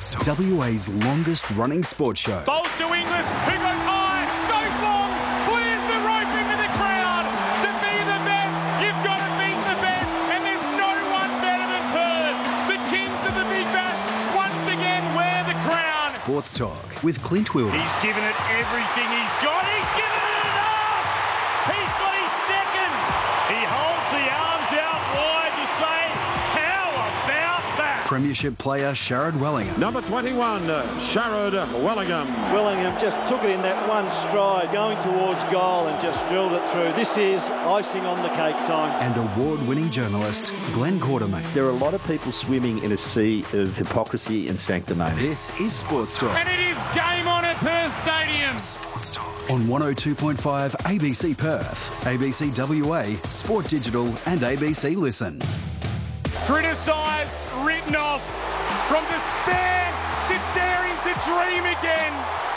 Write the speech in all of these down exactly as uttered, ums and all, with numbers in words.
Sports Talk, W A's longest running sports show. Bowls to Inglis, who goes high, goes long, clears the rope into the crowd. To be the best, you've got to beat the best, and there's no one better than Perth. The kings of the Big Bash once again wear the crown. Sports Talk with Clint Wilder. He's given it everything he's got. He's given it enough. He's got his second. He holds the arms out wide to say, how about that? Premiership player Sharrod Wellingham. Number twenty-one, uh, Sharrod Wellingham. Wellingham just took it in that one stride, going towards goal and just drilled it through. This is icing on the cake time. And award-winning journalist Glenn Quartermain. There are a lot of people swimming in a sea of hypocrisy and sanctimony. This is Sports Talk. And it is game on at Perth Stadium. Sports Talk on one oh two point five A B C Perth, A B C W A, Sport Digital and A B C Listen. Criticised, written off, from despair to daring to dream again.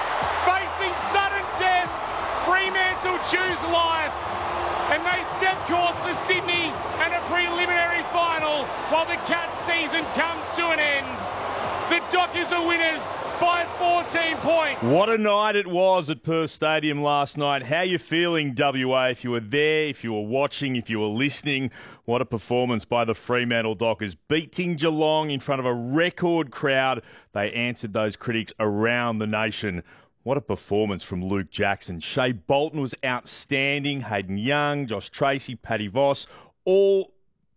Facing sudden death, Fremantle choose life. And they set course for Sydney and a preliminary final while the Cats season comes to an end. The Dockers are winners by fourteen points. What a night it was at Perth Stadium last night. How you feeling, W A? If you were there, if you were watching, if you were listening, what a performance by the Fremantle Dockers. Beating Geelong in front of a record crowd. They answered those critics around the nation. What a performance from Luke Jackson. Shea Bolton was outstanding. Hayden Young, Josh Tracy, Paddy Voss, all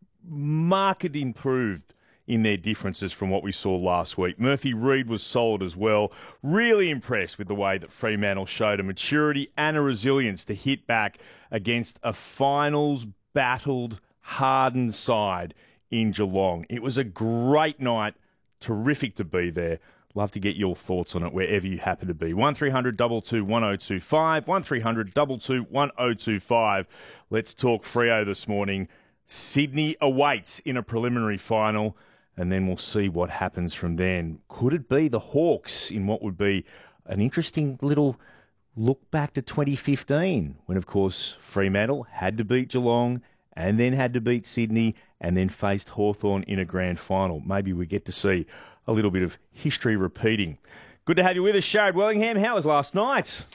markedly improved in their differences from what we saw last week. Murphy Reid was solid as well. Really impressed with the way that Fremantle showed a maturity and a resilience to hit back against a finals-battled, hardened side in Geelong. It was a great night. Terrific to be there. Love to get your thoughts on it wherever you happen to be. one three hundred two two one oh two five, one three hundred two two one oh two five. Let's talk Freo this morning. Sydney awaits in a preliminary final, and then we'll see what happens from then. Could it be the Hawks in what would be an interesting little look back to twenty fifteen, when, of course, Fremantle had to beat Geelong and then had to beat Sydney and then faced Hawthorn in a grand final? Maybe we get to see a little bit of history repeating. Good to have you with us, Sharrod Wellingham. How was last night?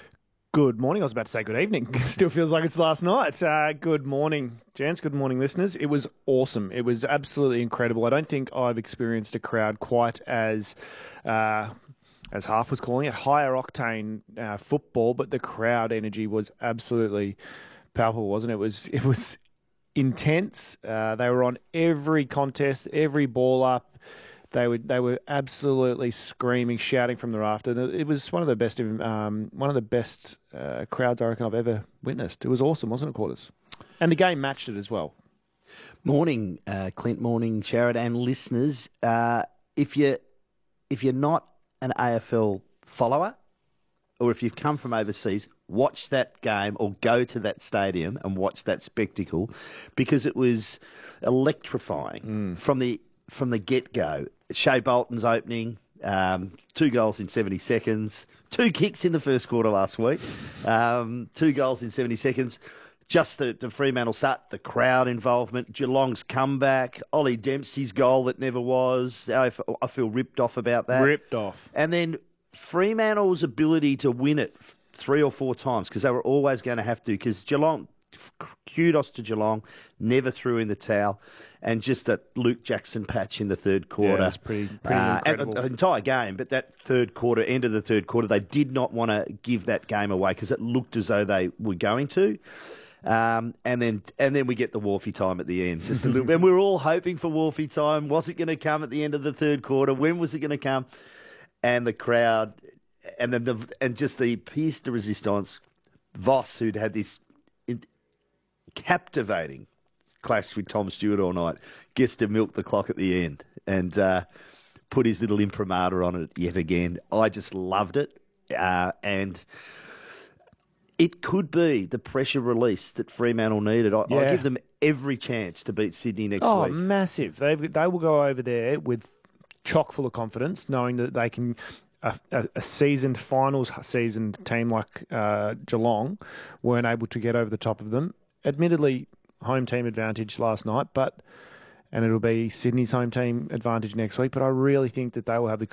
Good morning. I was about to say good evening. Still feels like it's last night. Uh, good morning, gents. Good morning, listeners. It was awesome. It was absolutely incredible. I don't think I've experienced a crowd quite as, uh, as Half was calling it, higher octane uh, football, but the crowd energy was absolutely palpable, wasn't it? It was, it was intense. Uh, they were on every contest, every ball up. They were they were absolutely screaming, shouting from the rafter. It was one of the best um, one of the best uh, crowds I reckon I've ever witnessed. It was awesome, wasn't it, Quarters? And the game matched it as well. Morning, uh, Clint. Morning, Sharrod, and listeners. Uh, if you if you're not an A F L follower, or if you've come from overseas, watch that game or go to that stadium and watch that spectacle, because it was electrifying mm. from the from the get-go. Shea Bolton's opening, um, two goals in seventy seconds, two kicks in the first quarter last week, um, two goals in seventy seconds. Just the, the Fremantle start, the crowd involvement, Geelong's comeback, Ollie Dempsey's goal that never was. I feel, I feel ripped off about that. Ripped off. And then Fremantle's ability to win it three or four times, because they were always going to have to, because Geelong, kudos to Geelong, never threw in the towel. And just that Luke Jackson patch in the third quarter. Yeah, that's pretty, pretty uh, incredible. The entire game, but that third quarter, end of the third quarter, they did not want to give that game away because it looked as though they were going to. Um, and then and then we get the Wharfie time at the end. Just a little bit. And we were all hoping for Wharfie time. Was it going to come at the end of the third quarter? When was it going to come? And the crowd, and then the and just the piece de resistance, Voss, who'd had this captivating clash with Tom Stewart all night, gets to milk the clock at the end and uh, put his little imprimatur on it yet again. I just loved it. Uh, and it could be the pressure release that Fremantle needed. I, yeah. I give them every chance to beat Sydney next oh, week. Oh, massive. They've, they will go over there with chock full of confidence, knowing that they can... A, a, a seasoned, finals seasoned team like uh, Geelong weren't able to get over the top of them. Admittedly, home team advantage last night, but and it'll be Sydney's home team advantage next week. But I really think that they will have the